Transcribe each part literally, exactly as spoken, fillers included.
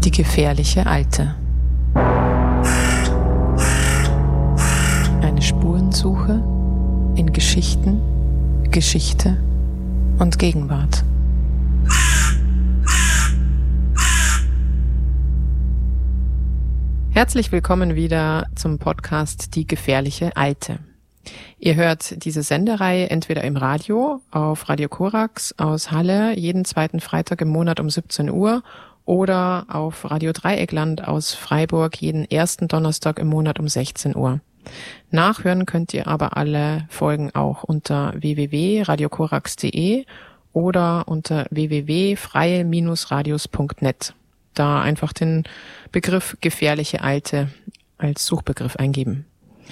Die gefährliche Alte. Eine Spurensuche in Geschichten, Geschichte und Gegenwart. Herzlich willkommen wieder zum Podcast Die gefährliche Alte. Ihr hört diese Sendereihe entweder im Radio, auf Radio Korax aus Halle, jeden zweiten Freitag im Monat um siebzehn Uhr oder auf Radio Dreieckland aus Freiburg jeden ersten Donnerstag im Monat um sechzehn Uhr. Nachhören könnt ihr aber alle Folgen auch unter w w w punkt radio korax punkt d e oder unter w w w punkt freie radios punkt net. Da einfach den Begriff gefährliche Alte als Suchbegriff eingeben.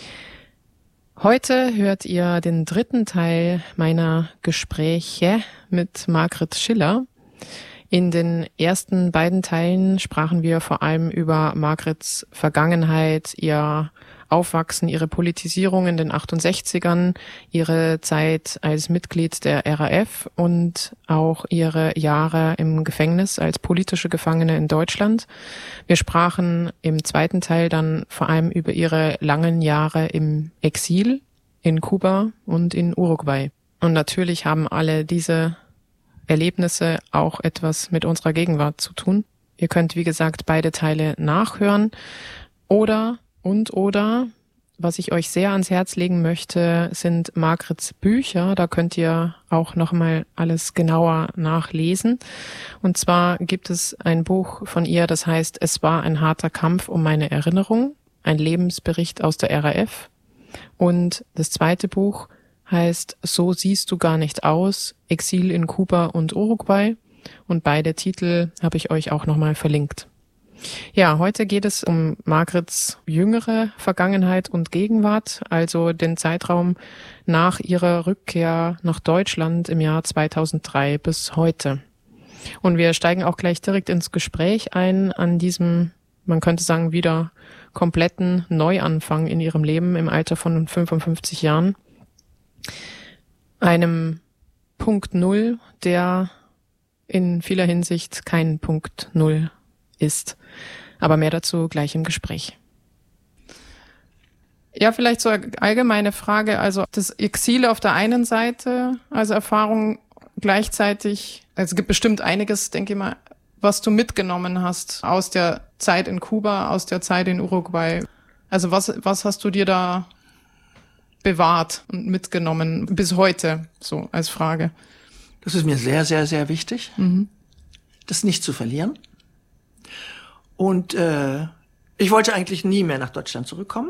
Heute hört ihr den dritten Teil meiner Gespräche mit Margret Schiller. In den ersten beiden Teilen sprachen wir vor allem über Margrets Vergangenheit, ihr Aufwachsen, ihre Politisierung in den achtundsechzigern, ihre Zeit als Mitglied der R A F und auch ihre Jahre im Gefängnis als politische Gefangene in Deutschland. Wir sprachen im zweiten Teil dann vor allem über ihre langen Jahre im Exil in Kuba und in Uruguay. Und natürlich haben alle diese Erlebnisse auch etwas mit unserer Gegenwart zu tun. Ihr könnt, wie gesagt, beide Teile nachhören oder und oder, was ich euch sehr ans Herz legen möchte, sind Margrets Bücher. Da könnt ihr auch nochmal alles genauer nachlesen. Und zwar gibt es ein Buch von ihr, das heißt Es war ein harter Kampf um meine Erinnerung, ein Lebensbericht aus der R A F. Und das zweite Buch heißt So siehst du gar nicht aus, Exil in Kuba und Uruguay. Und beide Titel habe ich euch auch nochmal verlinkt. Ja, heute geht es um Margrets jüngere Vergangenheit und Gegenwart, also den Zeitraum nach ihrer Rückkehr nach Deutschland im Jahr zweitausenddrei bis heute. Und wir steigen auch gleich direkt ins Gespräch ein an diesem, man könnte sagen, wieder kompletten Neuanfang in ihrem Leben im Alter von fünfundfünfzig Jahren. Einem Punkt Null, der in vieler Hinsicht kein Punkt Null ist. Aber mehr dazu gleich im Gespräch. Ja, vielleicht so eine allgemeine Frage. Also das Exil auf der einen Seite, also Erfahrung gleichzeitig, also es gibt bestimmt einiges, denke ich mal, was du mitgenommen hast aus der Zeit in Kuba, aus der Zeit in Uruguay. Also was, was hast du dir da bewahrt und mitgenommen bis heute, so als Frage? Das ist mir sehr, sehr, sehr wichtig, mhm. das nicht zu verlieren. Und äh, ich wollte eigentlich nie mehr nach Deutschland zurückkommen.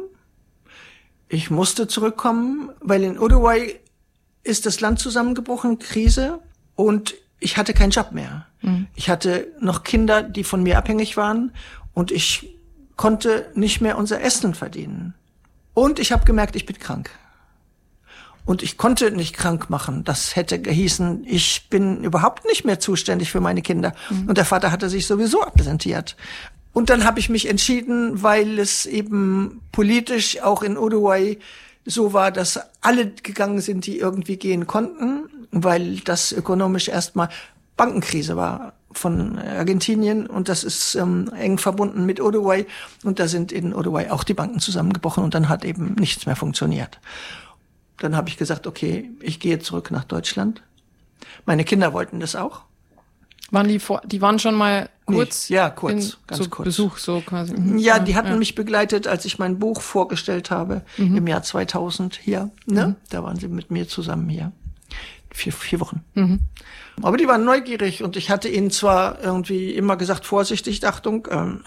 Ich musste zurückkommen, weil in Uruguay ist das Land zusammengebrochen, Krise, und ich hatte keinen Job mehr. Mhm. Ich hatte noch Kinder, die von mir abhängig waren, und ich konnte nicht mehr unser Essen verdienen. Und ich habe gemerkt, ich bin krank. Und ich konnte nicht krank machen. Das hätte gehießen, ich bin überhaupt nicht mehr zuständig für meine Kinder. Mhm. Und der Vater hatte sich sowieso absentiert. Und dann habe ich mich entschieden, weil es eben politisch auch in Uruguay so war, dass alle gegangen sind, die irgendwie gehen konnten, weil das ökonomisch erstmal Bankenkrise war von Argentinien, und das ist ähm, eng verbunden mit Uruguay, und da sind in Uruguay auch die Banken zusammengebrochen, und dann hat eben nichts mehr funktioniert. Dann habe ich gesagt, okay, ich gehe zurück nach Deutschland. Meine Kinder wollten das auch. Waren die vor, die waren schon mal kurz? Nee, ja, kurz, in, ganz zu kurz. Besuch so quasi. Ja, die hatten ja. mich begleitet, als ich mein Buch vorgestellt habe, mhm. im Jahr zweitausend hier. Ne? Mhm. Da waren sie mit mir zusammen hier. Vier, vier Wochen. Mhm. Aber die waren neugierig, und ich hatte ihnen zwar irgendwie immer gesagt, vorsichtig, Achtung, ähm,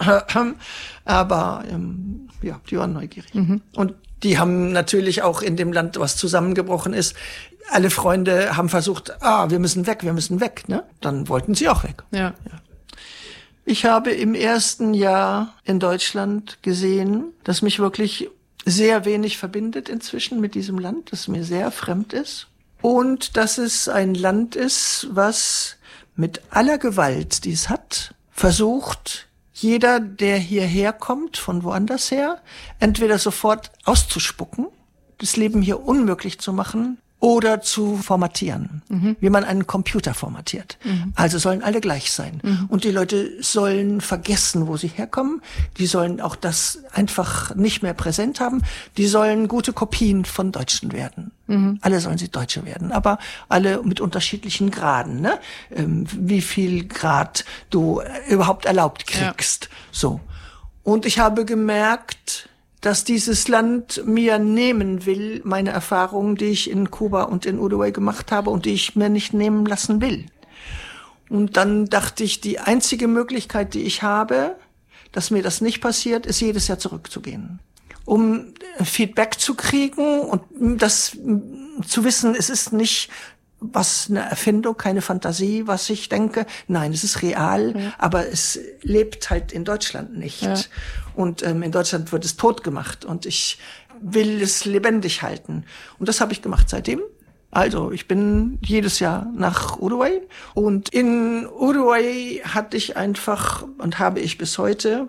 aber ähm, ja, die waren neugierig. Mhm. Und die haben natürlich auch in dem Land, was zusammengebrochen ist, alle Freunde haben versucht, ah, wir müssen weg, wir müssen weg, ne? Dann wollten sie auch weg. Ja. ja. Ich habe im ersten Jahr in Deutschland gesehen, dass mich wirklich sehr wenig verbindet inzwischen mit diesem Land, das mir sehr fremd ist. Und dass es ein Land ist, was mit aller Gewalt, die es hat, versucht, jeder, der hierher kommt, von woanders her, entweder sofort auszuspucken, das Leben hier unmöglich zu machen, oder zu formatieren, mhm. wie man einen Computer formatiert. Mhm. Also sollen alle gleich sein. Mhm. Und die Leute sollen vergessen, wo sie herkommen. Die sollen auch das einfach nicht mehr präsent haben. Die sollen gute Kopien von Deutschen werden. Mhm. Alle sollen sie Deutsche werden, aber alle mit unterschiedlichen Graden, ne? Ähm, wie viel Grad du überhaupt erlaubt kriegst. Ja. So. Und ich habe gemerkt, dass dieses Land mir nehmen will, meine Erfahrungen, die ich in Kuba und in Uruguay gemacht habe und die ich mir nicht nehmen lassen will. Und dann dachte ich, die einzige Möglichkeit, die ich habe, dass mir das nicht passiert, ist jedes Jahr zurückzugehen. Um Feedback zu kriegen und das zu wissen, es ist nicht was eine Erfindung, keine Fantasie, was ich denke. Nein, es ist real, ja. aber es lebt halt in Deutschland nicht. Ja. Und ähm, in Deutschland wird es tot gemacht und ich will es lebendig halten. Und das habe ich gemacht seitdem. Also ich bin jedes Jahr nach Uruguay und in Uruguay hatte ich einfach und habe ich bis heute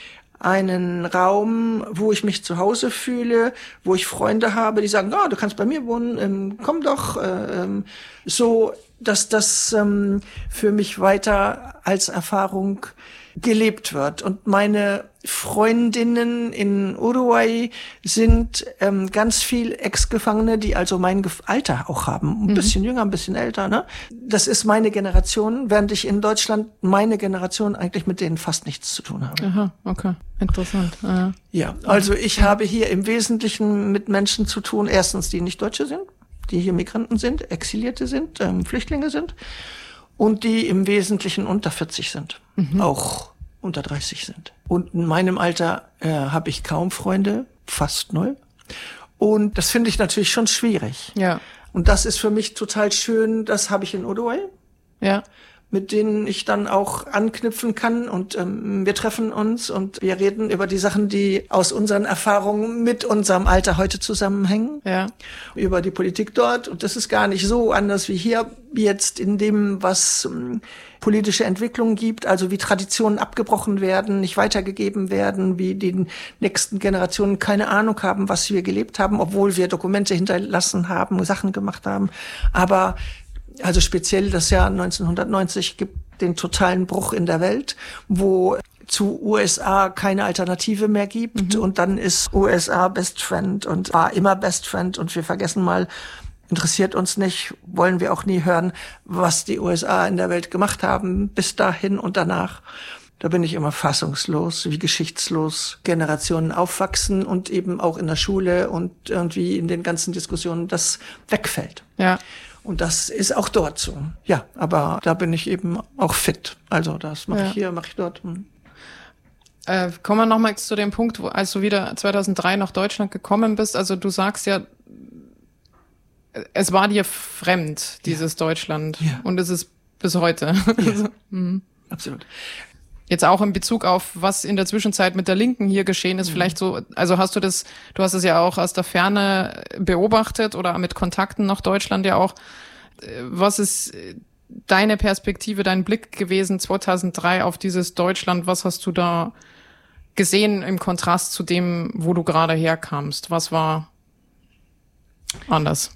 einen Raum, wo ich mich zu Hause fühle, wo ich Freunde habe, die sagen, ah, du kannst bei mir wohnen, ähm, komm doch, äh, so, dass das ähm, für mich weiter als Erfahrung gelebt wird. Und meine Freundinnen in Uruguay sind ähm, ganz viel Ex-Gefangene, die also mein Alter auch haben. Ein mhm. bisschen jünger, ein bisschen älter, ne? Das ist meine Generation, während ich in Deutschland meine Generation eigentlich mit denen fast nichts zu tun habe. Aha, okay. Interessant. Ja, ja, also ich ja. habe hier im Wesentlichen mit Menschen zu tun, erstens, die nicht Deutsche sind, die hier Migranten sind, Exilierte sind, ähm, Flüchtlinge sind und die im Wesentlichen unter vierzig sind, mhm. auch unter dreißig sind. Und in meinem Alter äh, habe ich kaum Freunde, fast null. Und das finde ich natürlich schon schwierig. Ja. Und das ist für mich total schön, das habe ich in Uruguay. Ja. Mit denen ich dann auch anknüpfen kann und ähm, wir treffen uns und wir reden über die Sachen, die aus unseren Erfahrungen mit unserem Alter heute zusammenhängen. Ja. Über die Politik dort und das ist gar nicht so anders wie hier jetzt in dem, was ähm, politische Entwicklungen gibt, also wie Traditionen abgebrochen werden, nicht weitergegeben werden, wie die nächsten Generationen keine Ahnung haben, was wir gelebt haben, obwohl wir Dokumente hinterlassen haben, Sachen gemacht haben, aber also speziell das Jahr neunzehnhundertneunzig gibt den totalen Bruch in der Welt, wo zu U S A keine Alternative mehr gibt. Mhm. Und dann ist U S A Best Friend und war immer Best Friend. Und wir vergessen mal, interessiert uns nicht, wollen wir auch nie hören, was die U S A in der Welt gemacht haben, bis dahin und danach. Da bin ich immer fassungslos, wie geschichtslos Generationen aufwachsen und eben auch in der Schule und irgendwie in den ganzen Diskussionen das wegfällt. Ja. Und das ist auch dort so. Ja, aber da bin ich eben auch fit. Also das mache ja. ich hier, mache ich dort. Hm. Äh, kommen wir nochmal zu dem Punkt, wo als du wieder zweitausenddrei nach Deutschland gekommen bist. Also du sagst ja, es war dir fremd, dieses ja. Deutschland. Ja. Und es ist bis heute. Ja. also, mhm. Absolut. Jetzt auch in Bezug auf, was in der Zwischenzeit mit der Linken hier geschehen ist, mhm. vielleicht so, also hast du das, du hast es ja auch aus der Ferne beobachtet oder mit Kontakten nach Deutschland ja auch. Was ist deine Perspektive, dein Blick gewesen zweitausenddrei auf dieses Deutschland? Was hast du da gesehen im Kontrast zu dem, wo du gerade herkamst? Was war anders?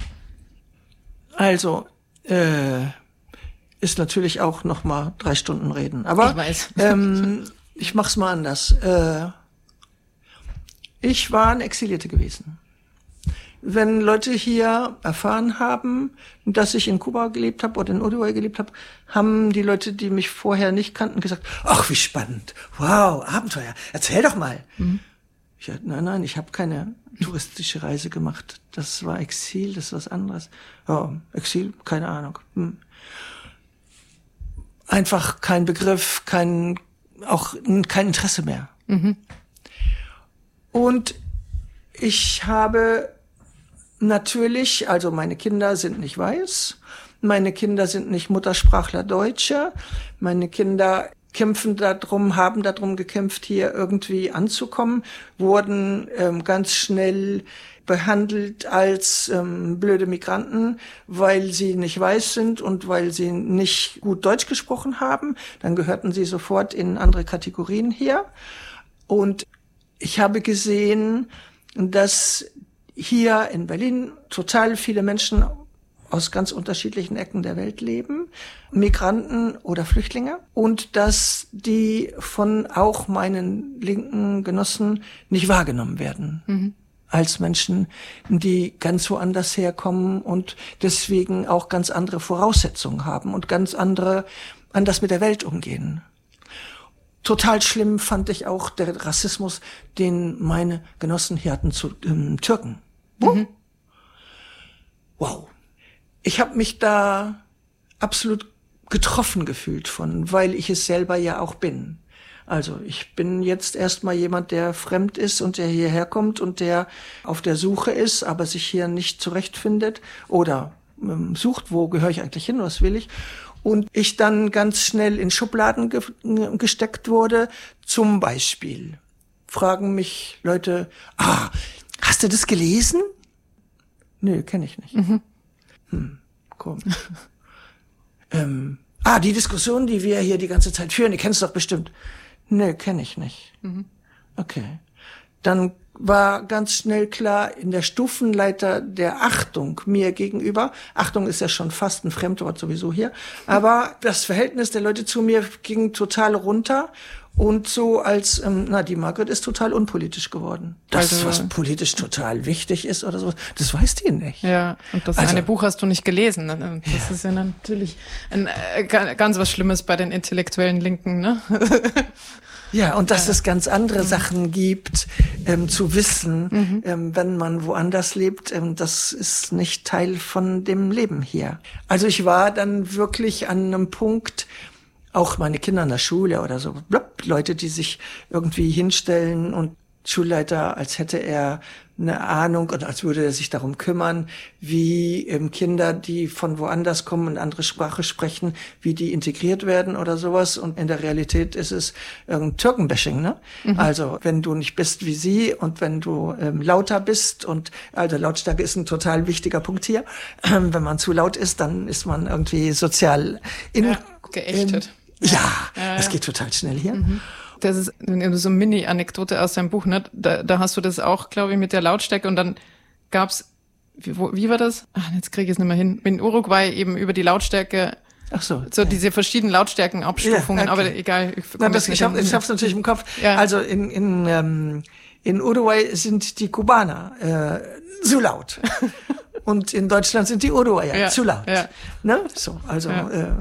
Also, äh, ist natürlich auch noch mal drei Stunden reden. Aber ich weiß. ähm, ich mach's mal anders. Äh, ich war eine Exilierte gewesen. Wenn Leute hier erfahren haben, dass ich in Kuba gelebt habe oder in Uruguay gelebt habe, haben die Leute, die mich vorher nicht kannten, gesagt, ach, wie spannend, wow, Abenteuer, erzähl doch mal. Mhm. Ich sagte, nein, nein, ich habe keine touristische Reise gemacht. Das war Exil, das ist was anderes. Ja, Exil, keine Ahnung. Hm. Einfach kein Begriff, kein, auch kein Interesse mehr. Mhm. Und ich habe natürlich, also meine Kinder sind nicht weiß, meine Kinder sind nicht Muttersprachler Deutsche, meine Kinder kämpfen darum, haben darum gekämpft, hier irgendwie anzukommen, wurden ähm, ganz schnell behandelt als ähm, blöde Migranten, weil sie nicht weiß sind und weil sie nicht gut Deutsch gesprochen haben. Dann gehörten sie sofort in andere Kategorien hier. Und ich habe gesehen, dass hier in Berlin total viele Menschen aus ganz unterschiedlichen Ecken der Welt leben, Migranten oder Flüchtlinge, und dass die von auch meinen linken Genossen nicht wahrgenommen werden. Mhm. Als Menschen, die ganz woanders herkommen und deswegen auch ganz andere Voraussetzungen haben und ganz andere, anders mit der Welt umgehen. Total schlimm fand ich auch der Rassismus, den meine Genossen hier hatten zu ähm, Türken. Mhm. Wow. Ich habe mich da absolut getroffen gefühlt von, weil ich es selber ja auch bin. Also ich bin jetzt erstmal jemand, der fremd ist und der hierher kommt und der auf der Suche ist, aber sich hier nicht zurechtfindet oder ähm, sucht, wo gehöre ich eigentlich hin, was will ich. Und ich dann ganz schnell in Schubladen ge- gesteckt wurde. Zum Beispiel fragen mich Leute, ah, hast du das gelesen? Nö, kenne ich nicht. Mhm. Hm, komisch. ähm, ah, die Diskussion, die wir hier die ganze Zeit führen, die kennst du doch bestimmt. Nö, kenne ich nicht. Mhm. Okay. Dann war ganz schnell klar, in der Stufenleiter der Achtung mir gegenüber, Achtung ist ja schon fast ein Fremdwort sowieso hier, aber das Verhältnis der Leute zu mir ging total runter und so als, ähm, na, die Margret ist total unpolitisch geworden. Das, also, was politisch total wichtig ist oder so, das weiß die nicht. Ja, und das also, eine Buch hast du nicht gelesen. Das ja. ist ja natürlich ein, äh, ganz was Schlimmes bei den intellektuellen Linken, ne? Ja, und dass ja. es ganz andere Sachen gibt, ähm, zu wissen, mhm. ähm, wenn man woanders lebt, ähm, das ist nicht Teil von dem Leben hier. Also ich war dann wirklich an einem Punkt, auch meine Kinder in der Schule oder so, blub, Leute, die sich irgendwie hinstellen und Schulleiter, als hätte er eine Ahnung und als würde er sich darum kümmern, wie ähm, Kinder, die von woanders kommen und andere Sprache sprechen, wie die integriert werden oder sowas. Und in der Realität ist es ähm, Türkenbashing, ne? Mhm. Also wenn du nicht bist wie sie und wenn du ähm, lauter bist und also Lautstärke ist ein total wichtiger Punkt hier. Ähm, wenn man zu laut ist, dann ist man irgendwie sozial in, ja, geächtet. In, ja, ja, ja, das geht total schnell hier. Mhm. Das ist so eine Mini-Anekdote aus deinem Buch, ne? Da, da hast du das auch, glaube ich, mit der Lautstärke und dann gab's, wie, wo, wie war das? Ach, jetzt kriege ich es nicht mehr hin. In Uruguay eben über die Lautstärke, ach so, so ja. diese verschiedenen Lautstärkenabstufungen, ja, okay. aber egal. Ich, Na, das, ich, hab, ich hab's natürlich im Kopf. Ja. Also in in ähm, in Uruguay sind die Kubaner äh, zu laut. Und in Deutschland sind die Uruguayer ja, zu laut. Ja. Ne? So, also ja, äh,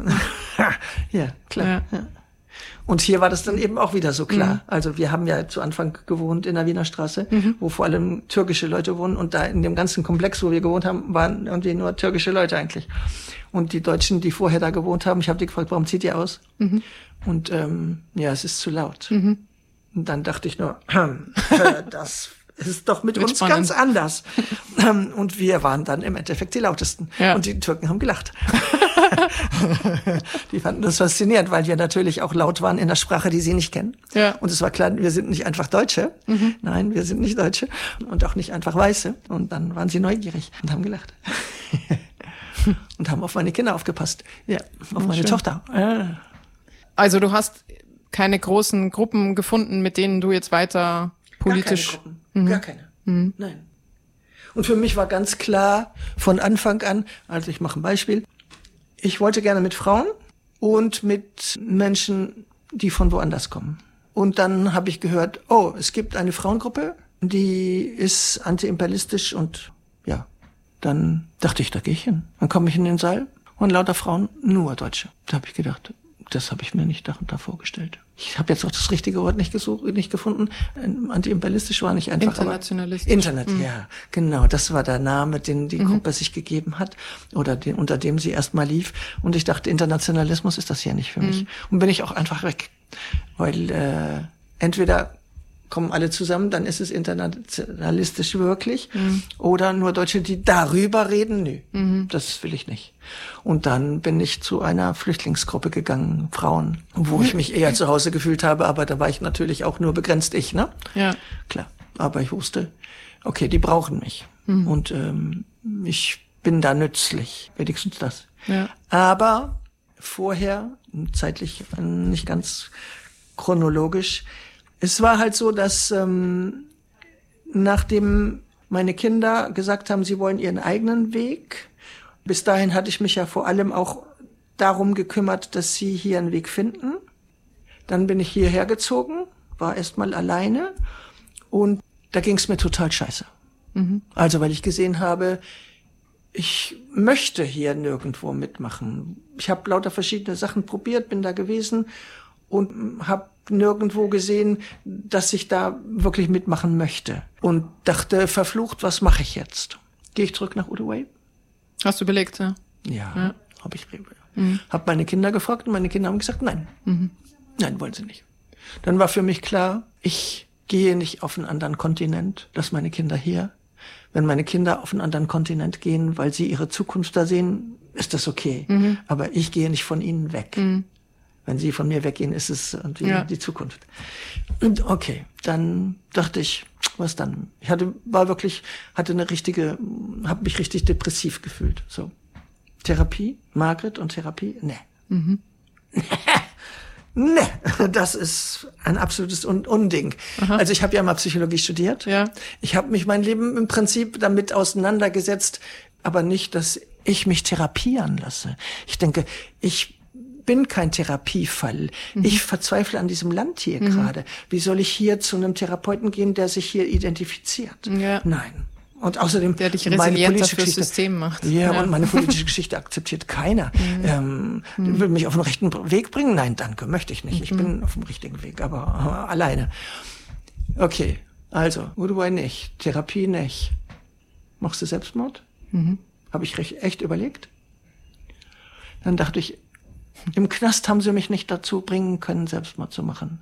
ja klar. Ja. Ja. Und hier war das dann eben auch wieder so klar. Mhm. Also wir haben ja zu Anfang gewohnt in der Wiener Straße, mhm. wo vor allem türkische Leute wohnen. Und da in dem ganzen Komplex, wo wir gewohnt haben, waren irgendwie nur türkische Leute eigentlich. Und die Deutschen, die vorher da gewohnt haben, ich habe die gefragt, warum zieht ihr aus? Mhm. Und ähm, ja, es ist zu laut. Mhm. Und dann dachte ich nur, äh, das ist doch mit, mit uns spannend. Ganz anders. Und wir waren dann im Endeffekt die Lautesten. Ja. Und die Türken haben gelacht. Die fanden das faszinierend, weil wir natürlich auch laut waren in der Sprache, die sie nicht kennen. Ja. Und es war klar, wir sind nicht einfach Deutsche. Mhm. Nein, wir sind nicht Deutsche und auch nicht einfach Weiße. Und dann waren sie neugierig und haben gelacht. Und haben auf meine Kinder aufgepasst. Ja, auf meine schön. Tochter. Ja. Also du hast keine großen Gruppen gefunden, mit denen du jetzt weiter politisch... Gar keine Gruppen. Mhm. Gar keine. Mhm. Nein. Und für mich war ganz klar von Anfang an, also ich mache ein Beispiel, ich wollte gerne mit Frauen und mit Menschen, die von woanders kommen. Und dann habe ich gehört, oh, es gibt eine Frauengruppe, die ist antiimperialistisch und ja, dann dachte ich, da gehe ich hin. Dann komme ich in den Saal und lauter Frauen, nur Deutsche. Da habe ich gedacht, das habe ich mir nicht darunter vorgestellt. Ich habe jetzt auch das richtige Wort nicht gesucht, nicht gefunden. Antiimperialistisch war nicht einfach. Internationalistisch. Internet, mhm. ja, genau. Das war der Name, den die mhm. Gruppe sich gegeben hat oder den, unter dem sie erstmal lief. Und ich dachte, Internationalismus ist das hier nicht für mhm. mich. Und bin ich auch einfach weg, weil äh, entweder kommen alle zusammen, dann ist es internationalistisch wirklich. Mhm. Oder nur Deutsche, die darüber reden, nö, mhm. das will ich nicht. Und dann bin ich zu einer Flüchtlingsgruppe gegangen, Frauen, wo ich mich eher zu Hause gefühlt habe, aber da war ich natürlich auch nur begrenzt ich, ne? Ja. Klar, aber ich wusste, okay, die brauchen mich. Mhm. Und ähm, ich bin da nützlich, wenigstens das. Ja. Aber vorher, zeitlich nicht ganz chronologisch, es war halt so, dass ähm, nachdem meine Kinder gesagt haben, sie wollen ihren eigenen Weg. Bis dahin hatte ich mich ja vor allem auch darum gekümmert, dass sie hier einen Weg finden. Dann bin ich hierher gezogen, war erstmal alleine und da ging es mir total scheiße. Mhm. Also weil ich gesehen habe, ich möchte hier nirgendwo mitmachen. Ich habe lauter verschiedene Sachen probiert, bin da gewesen und habe nirgendwo gesehen, dass ich da wirklich mitmachen möchte. Und dachte, verflucht, was mache ich jetzt? Gehe ich zurück nach Uruguay? Hast du überlegt, ja? Ja, ja. habe ich. Mhm. Habe meine Kinder gefragt und meine Kinder haben gesagt, nein. Mhm. Nein, wollen sie nicht. Dann war für mich klar, ich gehe nicht auf einen anderen Kontinent, lass meine Kinder hier. Wenn meine Kinder auf einen anderen Kontinent gehen, weil sie ihre Zukunft da sehen, ist das okay. Mhm. Aber ich gehe nicht von ihnen weg. Mhm. Wenn sie von mir weggehen, ist es die, ja. die Zukunft. Und okay, dann dachte ich, was dann? Ich hatte, war wirklich, hatte eine richtige, habe mich richtig depressiv gefühlt. So, Therapie, Margret und Therapie, ne. Mhm. Ne, das ist ein absolutes Unding. Aha. Also ich habe ja mal Psychologie studiert. Ja. Ich habe mich mein Leben im Prinzip damit auseinandergesetzt, aber nicht, dass ich mich therapieren lasse. Ich denke, ich bin kein Therapiefall. Mhm. Ich verzweifle an diesem Land hier mhm. gerade. Wie soll ich hier zu einem Therapeuten gehen, der sich hier identifiziert? Ja. Nein. Und außerdem, der dich resilienter fürs System macht. Ja, ja, und meine politische Geschichte akzeptiert keiner. Mhm. Ähm, mhm. Will mich auf den rechten Weg bringen? Nein, danke, möchte ich nicht. Ich mhm. bin auf dem richtigen Weg, aber äh, alleine. Okay, also, Uruguay nicht, Therapie nicht. Machst du Selbstmord? Mhm. Habe ich recht, echt überlegt. Dann dachte ich, im Knast haben sie mich nicht dazu bringen können, Selbstmord zu machen.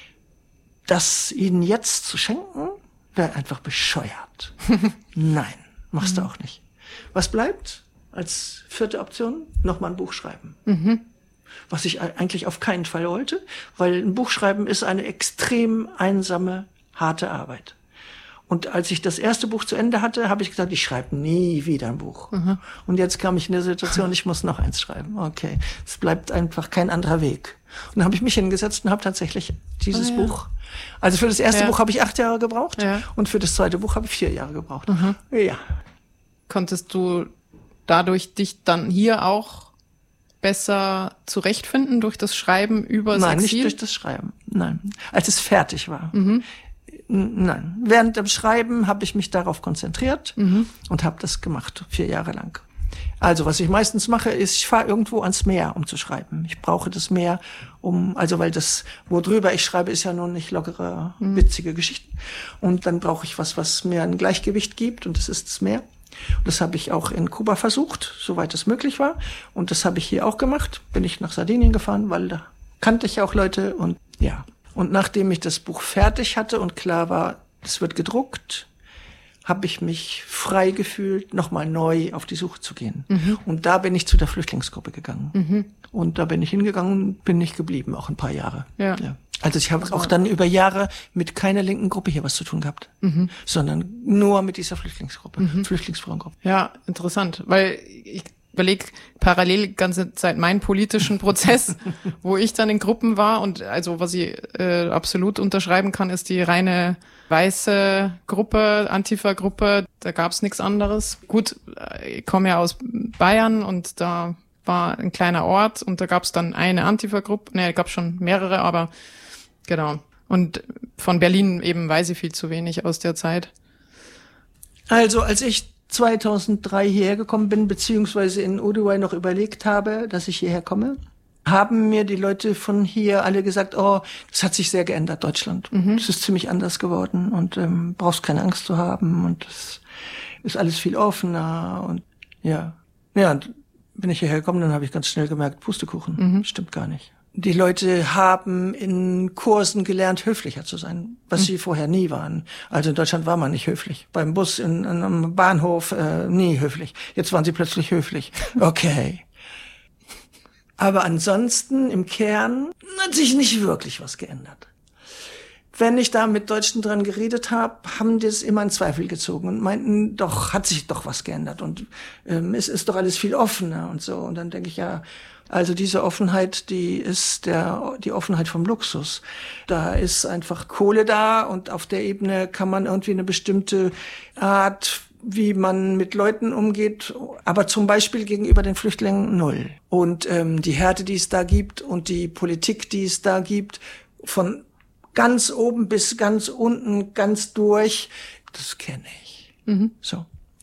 Das ihnen jetzt zu schenken, wäre einfach bescheuert. Nein, machst du auch nicht. Was bleibt als vierte Option? Nochmal ein Buch schreiben. Mhm. Was ich eigentlich auf keinen Fall wollte, weil ein Buch schreiben ist eine extrem einsame, harte Arbeit. Und als ich das erste Buch zu Ende hatte, habe ich gesagt, ich schreibe nie wieder ein Buch. Mhm. Und jetzt kam ich in der Situation, ich muss noch eins schreiben. Okay, es bleibt einfach kein anderer Weg. Und dann habe ich mich hingesetzt und habe tatsächlich dieses oh, ja. Buch. Also für das erste ja. Buch habe ich acht Jahre gebraucht ja. und für das zweite Buch habe ich vier Jahre gebraucht. Mhm. Ja. Konntest du dadurch dich dann hier auch besser zurechtfinden durch das Schreiben über das Nein, Exil? nicht durch das Schreiben. Nein, als es fertig war. Mhm. Nein, während dem Schreiben habe ich mich darauf konzentriert mhm. und habe das gemacht, vier Jahre lang. Also was ich meistens mache, ist, ich fahre irgendwo ans Meer, um zu schreiben. Ich brauche das Meer, um, also weil das, worüber ich schreibe, ist ja nun nicht lockere, mhm. witzige Geschichten. Und dann brauche ich was, was mir ein Gleichgewicht gibt, und das ist das Meer. Und das habe ich auch in Kuba versucht, soweit es möglich war. Und das habe ich hier auch gemacht. Bin ich nach Sardinien gefahren, weil da kannte ich ja auch Leute, und ja. Und nachdem ich das Buch fertig hatte und klar war, es wird gedruckt, habe ich mich frei gefühlt, nochmal neu auf die Suche zu gehen. Mhm. Und da bin ich zu der Flüchtlingsgruppe gegangen. Mhm. Und da bin ich hingegangen und bin nicht geblieben, auch ein paar Jahre. Ja. Ja. Also ich habe auch dann über Jahre mit keiner linken Gruppe hier was zu tun gehabt, mhm. sondern nur mit dieser Flüchtlingsgruppe, mhm. Flüchtlingsfrauengruppe. Ja, interessant, weil ich überlege parallel die ganze Zeit meinen politischen Prozess, wo ich dann in Gruppen war, und also was ich äh, absolut unterschreiben kann, ist die reine weiße Gruppe, Antifa-Gruppe, da gab's nichts anderes. Gut, ich komme ja aus Bayern und da war ein kleiner Ort und da gab's dann eine Antifa-Gruppe, ne, gab's schon mehrere, aber genau. Und von Berlin eben weiß ich viel zu wenig aus der Zeit. Also als ich zweitausenddrei hierher gekommen bin, beziehungsweise in Uruguay noch überlegt habe, dass ich hierher komme, haben mir die Leute von hier alle gesagt, oh, das hat sich sehr geändert, Deutschland. Mhm. Das ist ziemlich anders geworden und ähm, brauchst keine Angst zu haben und das ist alles viel offener und ja. Ja, und bin ich hierher gekommen, dann habe ich ganz schnell gemerkt, Pustekuchen, mhm. stimmt gar nicht. Die Leute haben in Kursen gelernt, höflicher zu sein, was mhm. sie vorher nie waren. Also in Deutschland war man nicht höflich. Beim Bus, in, in einem Bahnhof, äh, nie höflich. Jetzt waren sie plötzlich höflich. Okay. Aber ansonsten im Kern hat sich nicht wirklich was geändert. Wenn ich da mit Deutschen dran geredet habe, haben die es immer in Zweifel gezogen und meinten, doch, hat sich doch was geändert und ähm, es ist doch alles viel offener und so. Und dann denke ich, ja, Also diese Offenheit, die ist der, die Offenheit vom Luxus. Da ist einfach Kohle da und auf der Ebene kann man irgendwie eine bestimmte Art, wie man mit Leuten umgeht, aber zum Beispiel gegenüber den Flüchtlingen null. Und ähm, die Härte, die es da gibt und die Politik, die es da gibt, von ganz oben bis ganz unten, ganz durch, das kenne ich. Mhm. So.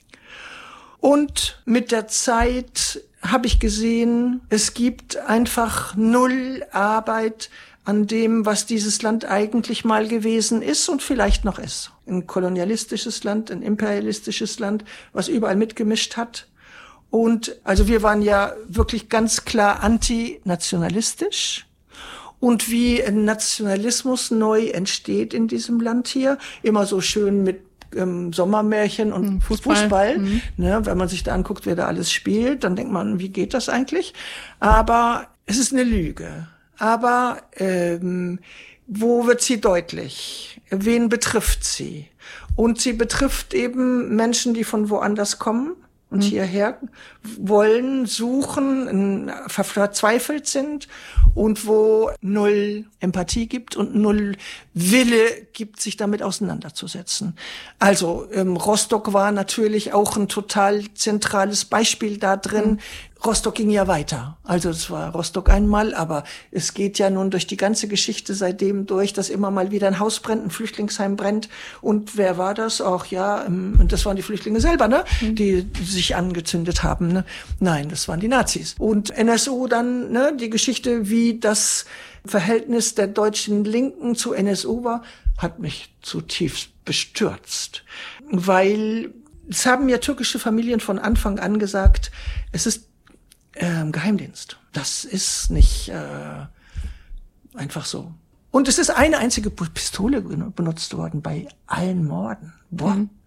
Und mit der Zeit habe ich gesehen, es gibt einfach null Arbeit an dem, was dieses Land eigentlich mal gewesen ist und vielleicht noch ist. Ein kolonialistisches Land, ein imperialistisches Land, was überall mitgemischt hat. Und also wir waren ja wirklich ganz klar antinationalistisch. Und wie ein Nationalismus neu entsteht in diesem Land hier, immer so schön mit ähm, Sommermärchen und Fußball. Fußball mhm. ne, wenn man sich da anguckt, wer da alles spielt, dann denkt man, wie geht das eigentlich? Aber es ist eine Lüge. Aber ähm, wo wird sie deutlich? Wen betrifft sie? Und sie betrifft eben Menschen, die von woanders kommen und mhm. hierher wollen, suchen, verzweifelt sind und wo null Empathie gibt und null Wille gibt, sich damit auseinanderzusetzen. Also ähm, Rostock war natürlich auch ein total zentrales Beispiel da drin. Mhm. Rostock ging ja weiter. Also es war Rostock einmal, aber es geht ja nun durch die ganze Geschichte seitdem durch, dass immer mal wieder ein Haus brennt, ein Flüchtlingsheim brennt. Und wer war das? Auch ja, und das waren die Flüchtlinge selber, ne, mhm. die sich angezündet haben. Ne? Nein, das waren die Nazis. Und N S U dann, ne, die Geschichte, wie das Verhältnis der deutschen Linken zu N S U war, hat mich zutiefst bestürzt, weil es haben ja türkische Familien von Anfang an gesagt, es ist Ähm, Geheimdienst. Das ist nicht äh, einfach so. Und es ist eine einzige Pistole benutzt worden bei allen Morden. Boah. Mhm.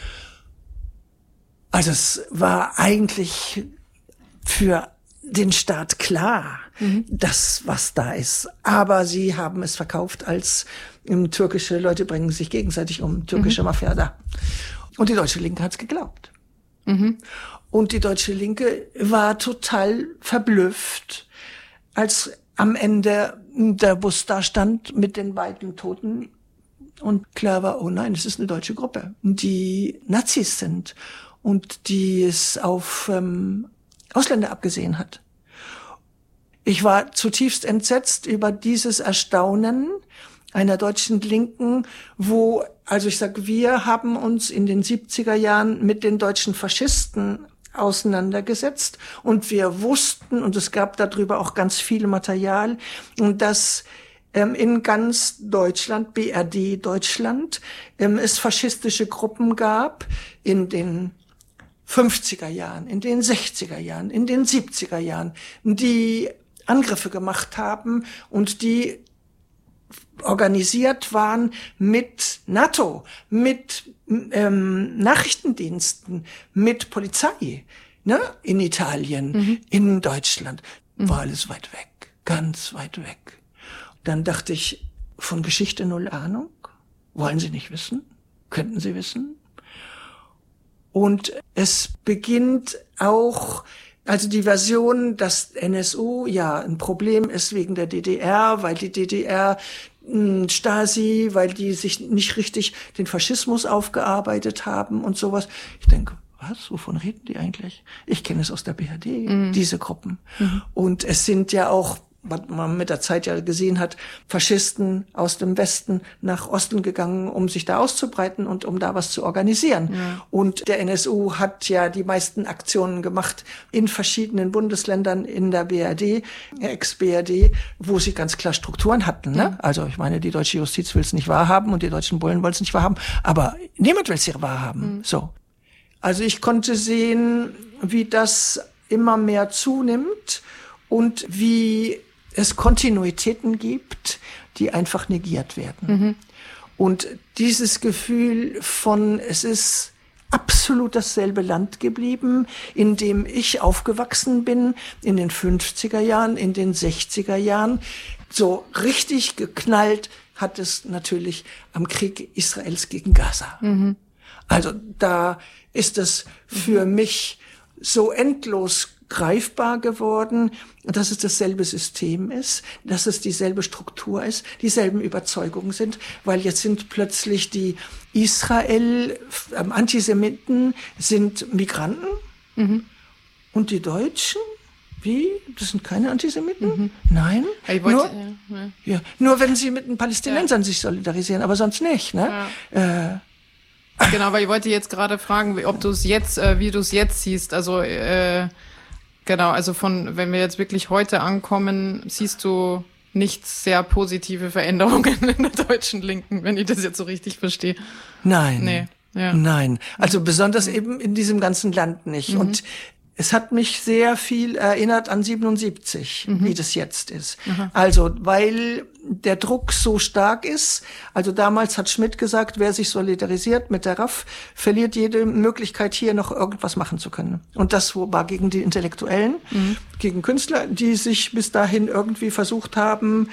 Also es war eigentlich für den Staat klar, mhm. das, was da ist. Aber sie haben es verkauft als ähm, türkische Leute bringen sich gegenseitig um, türkische mhm. Mafia da. Und die deutsche Linke hat's geglaubt. Mhm. Und die deutsche Linke war total verblüfft, als am Ende der Bus da stand mit den beiden Toten und klar war, oh nein, es ist eine deutsche Gruppe, die Nazis sind und die es auf ähm, Ausländer abgesehen hat. Ich war zutiefst entsetzt über dieses Erstaunen einer deutschen Linken, wo, also ich sag, wir haben uns in den siebziger Jahren mit den deutschen Faschisten auseinandergesetzt und wir wussten, und es gab darüber auch ganz viel Material, dass ähm, in ganz Deutschland, B R D Deutschland, ähm, es faschistische Gruppen gab in den fünfziger Jahren, in den sechziger Jahren, in den siebziger Jahren, die Angriffe gemacht haben und die organisiert waren mit NATO, mit ähm, Nachrichtendiensten, mit Polizei, ne, in Italien, mhm. in Deutschland. War alles weit weg, ganz weit weg. Dann dachte ich, von Geschichte null Ahnung. Wollen Sie nicht wissen? Könnten Sie wissen? Und es beginnt auch, also die Version, dass N S U ja ein Problem ist wegen der D D R, weil die D D R Stasi, weil die sich nicht richtig den Faschismus aufgearbeitet haben und sowas. Ich denke, was? Wovon reden die eigentlich? Ich kenne es aus der B R D, mhm. diese Gruppen. Mhm. Und es sind ja auch, was man mit der Zeit ja gesehen hat, Faschisten aus dem Westen nach Osten gegangen, um sich da auszubreiten und um da was zu organisieren. Ja. Und der N S U hat ja die meisten Aktionen gemacht in verschiedenen Bundesländern in der B R D, Ex-B R D, wo sie ganz klar Strukturen hatten. Ne? Mhm. Also ich meine, die deutsche Justiz will es nicht wahrhaben und die deutschen Bullen wollen es nicht wahrhaben, aber niemand will es hier wahrhaben. Mhm. So. Also ich konnte sehen, wie das immer mehr zunimmt und wie es Kontinuitäten gibt, die einfach negiert werden. Mhm. Und dieses Gefühl von, es ist absolut dasselbe Land geblieben, in dem ich aufgewachsen bin, in den fünfziger Jahren, in den sechziger Jahren, so richtig geknallt hat es natürlich am Krieg Israels gegen Gaza. Mhm. Also da ist es für mhm. mich so endlos greifbar geworden, dass es dasselbe System ist, dass es dieselbe Struktur ist, dieselben Überzeugungen sind, weil jetzt sind plötzlich die Israel-Antisemiten sind Migranten mhm. und die Deutschen, wie? Das sind keine Antisemiten? Mhm. Nein. Ich wollte, nur, ja, ja. Ja, nur wenn sie mit den Palästinensern ja. sich solidarisieren, aber sonst nicht. Ne? Ja. Äh, Genau, weil ich wollte jetzt gerade fragen, ob du es jetzt, äh, wie du es jetzt siehst. Also äh, genau, also von, wenn wir jetzt wirklich heute ankommen, siehst du nicht sehr positive Veränderungen in der deutschen Linken, wenn ich das jetzt so richtig verstehe. Nein. Nee. Ja. Nein. Also besonders eben in diesem ganzen Land nicht. Mhm. Und es hat mich sehr viel erinnert an siebenundsiebzig, mhm. wie das jetzt ist. Aha. Also, weil der Druck so stark ist. Also damals hat Schmidt gesagt, wer sich solidarisiert mit der R A F, verliert jede Möglichkeit, hier noch irgendwas machen zu können. Und das war gegen die Intellektuellen, mhm. gegen Künstler, die sich bis dahin irgendwie versucht haben,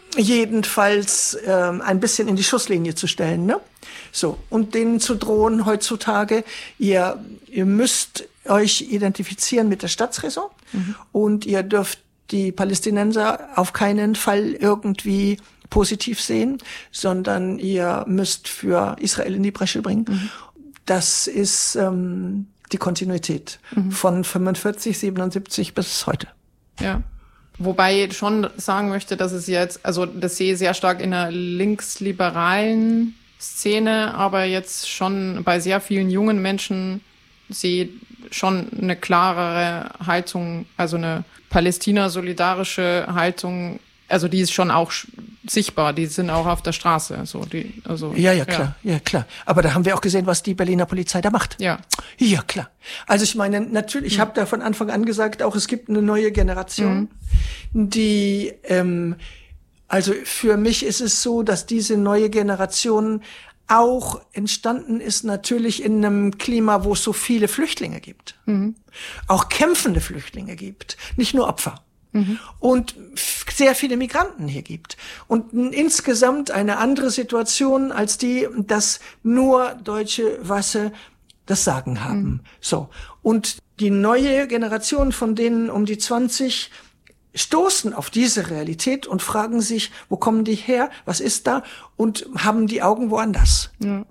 jedenfalls ähm, ein bisschen in die Schusslinie zu stellen, ne? So, und denen zu drohen heutzutage, ihr ihr müsst euch identifizieren mit der Staatsräson mhm. und ihr dürft die Palästinenser auf keinen Fall irgendwie positiv sehen, sondern ihr müsst für Israel in die Bresche bringen. Mhm. Das ist ähm, die Kontinuität mhm. von fünfundvierzig, siebenundsiebzig bis heute. Ja. Wobei ich schon sagen möchte, dass es jetzt, also das sehe ich sehr stark in der linksliberalen Szene, aber jetzt schon bei sehr vielen jungen Menschen sehe ich schon eine klarere Haltung, also eine Palästina-solidarische Haltung, also die ist schon auch sichtbar, die sind auch auf der Straße. So, die, also, ja, ja, klar, ja. ja, klar. Aber da haben wir auch gesehen, was die Berliner Polizei da macht. Ja. Ja, klar. Also ich meine, natürlich, ich mhm. habe da von Anfang an gesagt, auch es gibt eine neue Generation, mhm. die, ähm, also für mich ist es so, dass diese neue Generation auch entstanden ist natürlich in einem Klima, wo es so viele Flüchtlinge gibt. Mhm. Auch kämpfende Flüchtlinge gibt, nicht nur Opfer. Mhm. Und sehr viele Migranten hier gibt. Und insgesamt eine andere Situation als die, dass nur deutsche Weiße das Sagen haben. Mhm. So. Und die neue Generation von denen um die zwanzig stoßen auf diese Realität und fragen sich, wo kommen die her, was ist da, und haben die Augen woanders. Ja.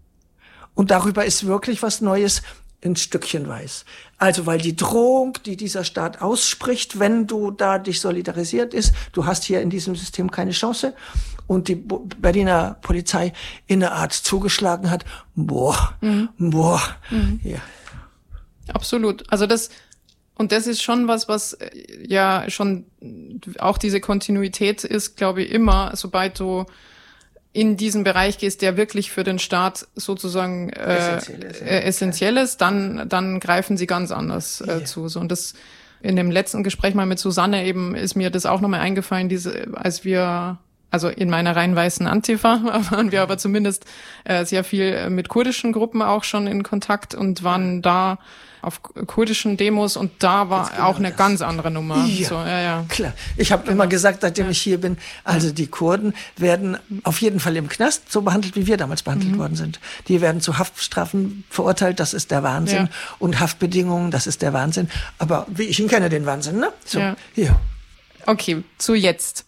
Und darüber ist wirklich was Neues, ein Stückchen weiß. Also, weil die Drohung, die dieser Staat ausspricht, wenn du da dich solidarisiert ist, du hast hier in diesem System keine Chance, und die Berliner Polizei in der Art zugeschlagen hat, boah, mhm. boah, mhm. ja. Absolut. Also das Und das ist schon was, was ja schon auch diese Kontinuität ist, glaube ich, immer, sobald du in diesen Bereich gehst, der wirklich für den Staat sozusagen äh, essentiell ist, ja. äh, essentiell ist, dann dann greifen sie ganz anders äh, ja. zu. So, und das in dem letzten Gespräch mal mit Susanne eben ist mir das auch nochmal eingefallen, diese, als wir also in meiner rein weißen Antifa waren wir aber zumindest äh, sehr viel mit kurdischen Gruppen auch schon in Kontakt und waren da auf kurdischen Demos, und da war genau auch eine das. ganz andere Nummer. Ja, so, ja, ja. Klar. Ich habe immer gesagt, seitdem ja. ich hier bin, also die Kurden werden auf jeden Fall im Knast so behandelt, wie wir damals behandelt mhm. worden sind. Die werden zu Haftstrafen verurteilt, das ist der Wahnsinn. Ja. Und Haftbedingungen, das ist der Wahnsinn. Aber wie ich ihn kenne, den Wahnsinn, ne? So, ja. hier. Okay, zu jetzt.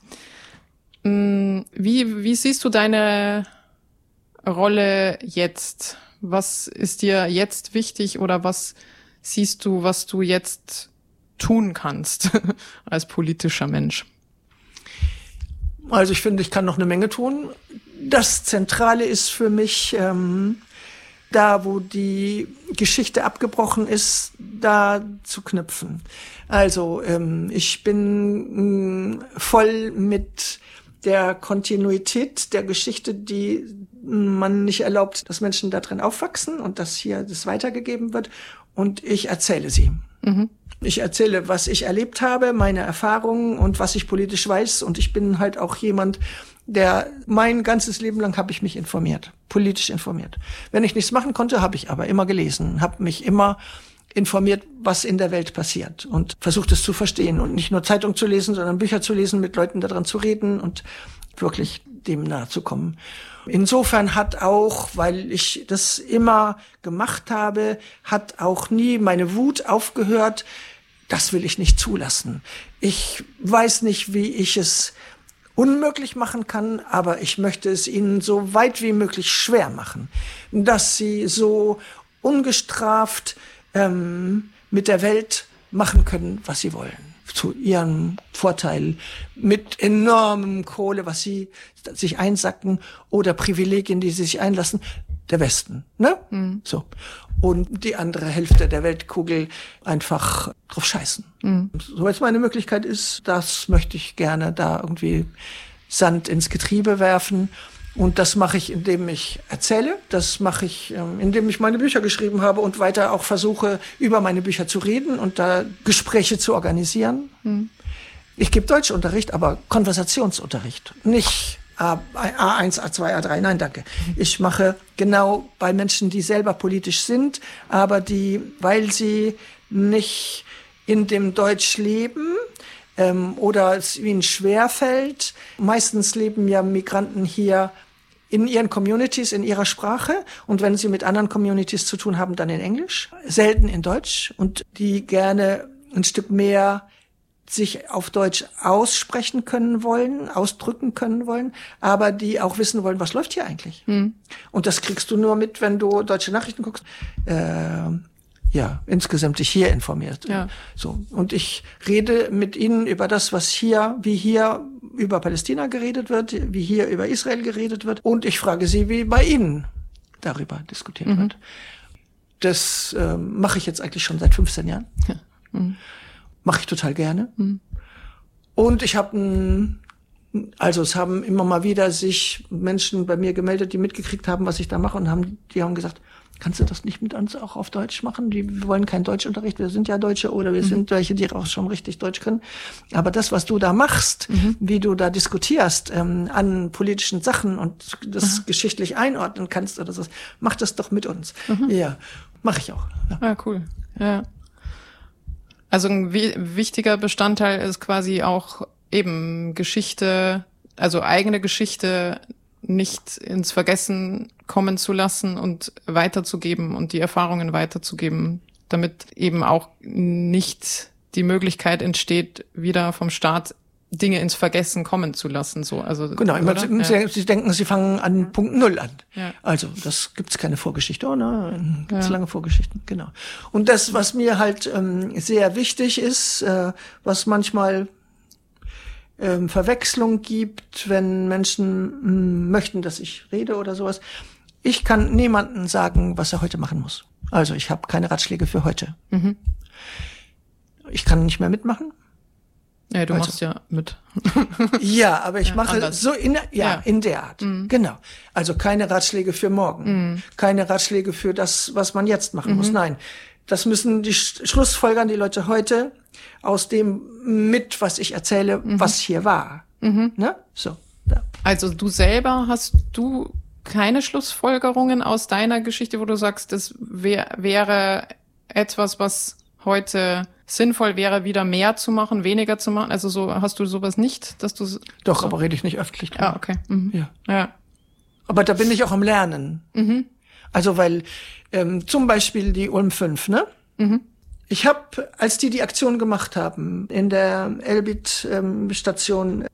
Wie, wie siehst du deine Rolle jetzt? Was ist dir jetzt wichtig, oder was siehst du, was du jetzt tun kannst als politischer Mensch? Also ich finde, ich kann noch eine Menge tun. Das Zentrale ist für mich, ähm, da wo die Geschichte abgebrochen ist, da zu knüpfen. Also ähm, ich bin mh, voll mit der Kontinuität der Geschichte, die man nicht erlaubt, dass Menschen da drin aufwachsen und dass hier das weitergegeben wird. Und ich erzähle sie. Mhm. Ich erzähle, was ich erlebt habe, meine Erfahrungen und was ich politisch weiß. Und ich bin halt auch jemand, der mein ganzes Leben lang habe ich mich informiert, politisch informiert. Wenn ich nichts machen konnte, habe ich aber immer gelesen, habe mich immer informiert, was in der Welt passiert, und versucht es zu verstehen und nicht nur Zeitung zu lesen, sondern Bücher zu lesen, mit Leuten daran zu reden und wirklich dem nahe zu kommen. Insofern hat auch, weil ich das immer gemacht habe, hat auch nie meine Wut aufgehört, das will ich nicht zulassen. Ich weiß nicht, wie ich es unmöglich machen kann, aber ich möchte es ihnen so weit wie möglich schwer machen, dass sie so ungestraft ähm, mit der Welt machen können, was sie wollen. Zu ihrem Vorteil, mit enormem Kohle, was sie sich einsacken, oder Privilegien, die sie sich einlassen, der Westen, ne? Mhm. So. Und die andere Hälfte der Weltkugel einfach drauf scheißen. Mhm. So jetzt meine Möglichkeit ist, das möchte ich gerne da irgendwie Sand ins Getriebe werfen. Und das mache ich, indem ich erzähle. Das mache ich, indem ich meine Bücher geschrieben habe und weiter auch versuche, über meine Bücher zu reden und da Gespräche zu organisieren. Hm. Ich gebe Deutschunterricht, aber Konversationsunterricht. Nicht A eins, A zwei, A drei. Nein, danke. Ich mache genau bei Menschen, die selber politisch sind, aber die, weil sie nicht in dem Deutsch leben, ähm, oder es ihnen schwerfällt. Meistens leben ja Migranten hier in ihren Communities, in ihrer Sprache. Und wenn sie mit anderen Communities zu tun haben, dann in Englisch. Selten in Deutsch. Und die gerne ein Stück mehr sich auf Deutsch aussprechen können wollen, ausdrücken können wollen, aber die auch wissen wollen, was läuft hier eigentlich. Hm. Und das kriegst du nur mit, wenn du deutsche Nachrichten guckst. Äh, ja, insgesamt dich hier informierst. Ja. So. Und ich rede mit ihnen über das, was hier, wie hier über Palästina geredet wird, wie hier über Israel geredet wird. Und ich frage sie, wie bei ihnen darüber diskutiert mhm. wird. Das äh, mache ich jetzt eigentlich schon seit fünfzehn Jahren. Ja. Mhm. Mache ich total gerne. Mhm. Und ich habe ein, also es haben immer mal wieder sich Menschen bei mir gemeldet, die mitgekriegt haben, was ich da mache, und haben, die haben gesagt, kannst du das nicht mit uns auch auf Deutsch machen? Die wollen keinen Deutschunterricht, wir sind ja Deutsche, oder wir mhm. sind welche, die auch schon richtig Deutsch können. Aber das, was du da machst, mhm. wie du da diskutierst ähm, an politischen Sachen und das mhm. geschichtlich einordnen kannst oder so, mach das doch mit uns. Mhm. Ja, mache ich auch. Ja. Ah, cool. Ja. Also ein wichtiger Bestandteil ist quasi auch eben Geschichte, also eigene Geschichte nicht ins Vergessen kommen zu lassen und weiterzugeben und die Erfahrungen weiterzugeben, damit eben auch nicht die Möglichkeit entsteht, wieder vom Staat Dinge ins Vergessen kommen zu lassen. So, also genau, immer, sie, ja. sie denken, sie fangen an Punkt Null an. Ja. Also das gibt's keine Vorgeschichte, oh ne, gibt's ja. lange Vorgeschichten, genau. Und das, was mir halt ähm, sehr wichtig ist, äh, was manchmal ähm, Verwechslung gibt, wenn Menschen mh, möchten, dass ich rede oder sowas. Ich kann niemandem sagen, was er heute machen muss. Also ich habe keine Ratschläge für heute. Mhm. Ich kann nicht mehr mitmachen. Ja, du also, machst ja mit. Ja, aber ich ja, mache anders. so in, ja, ja, in der Art. Mhm. Genau. Also keine Ratschläge für morgen. Mhm. Keine Ratschläge für das, was man jetzt machen mhm. muss. Nein. Das müssen die Sch- Schlussfolgern die Leute heute aus dem mit, was ich erzähle, mhm. was hier war. Mhm. Ne? So. Ja. Also du selber hast du keine Schlussfolgerungen aus deiner Geschichte, wo du sagst, das wär, wäre etwas, was heute sinnvoll wäre, wieder mehr zu machen, weniger zu machen? Also so hast du sowas nicht, dass du Doch, so aber rede ich nicht öffentlich drüber. Ah, okay. Mhm. Ja. Ja. Aber da bin ich auch am Lernen. Mhm. Also weil ähm, zum Beispiel die Ulm fünf, ne? Mhm. Ich habe, als die die Aktion gemacht haben in der Elbit-Station, ähm,